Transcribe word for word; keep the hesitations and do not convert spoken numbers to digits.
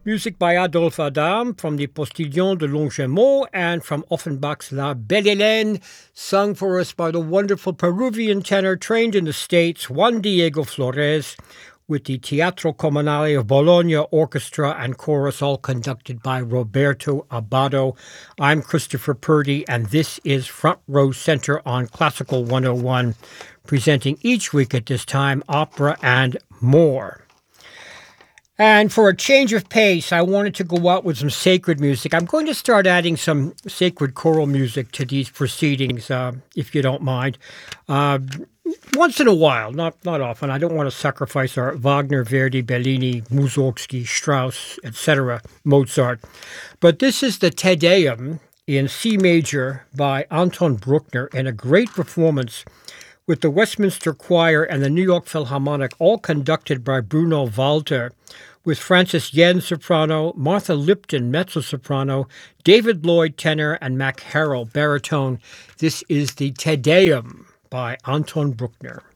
Music by Adolphe Adam from the Postillon de Longjumeau and from Offenbach's La Belle Hélène, sung for us by the wonderful Peruvian tenor trained in the States, Juan Diego Flores, with the Teatro Comunale of Bologna Orchestra and Chorus, all conducted by Roberto Abbado. I'm Christopher Purdy, and this is Front Row Center on Classical one oh one, presenting each week at this time opera and more. And for a change of pace, I wanted to go out with some sacred music. I'm going to start adding some sacred choral music to these proceedings, uh, if you don't mind. Uh, once in a while, not not often. I don't want to sacrifice our Wagner, Verdi, Bellini, Mussorgsky, Strauss, et cetera, Mozart. But this is the Te Deum in C major by Anton Bruckner, and a great performance with the Westminster Choir and the New York Philharmonic, all conducted by Bruno Walter, with Frances Yen soprano, Martha Lipton mezzo-soprano, David Lloyd tenor, and Mac Harrell baritone. This is the Te Deum by Anton Bruckner.